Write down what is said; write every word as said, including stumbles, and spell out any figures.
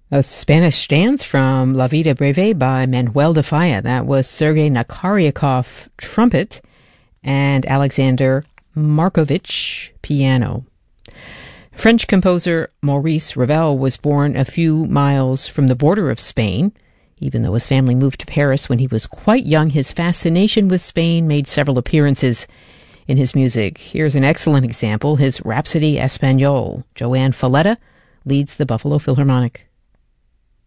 A Spanish dance from La Vida Breve by Manuel de Falla. That was Sergei Nakaryakov, trumpet, and Alexander Markovich, piano. French composer Maurice Ravel was born a few miles from the border of Spain. Even though his family moved to Paris when he was quite young, his fascination with Spain made several appearances in his music. Here's an excellent example, his Rhapsody Espagnole. Joanne Falletta leads the Buffalo Philharmonic.